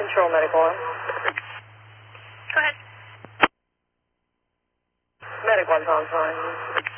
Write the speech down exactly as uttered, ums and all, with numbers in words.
Control Medic one. Go ahead. Medic one's on time.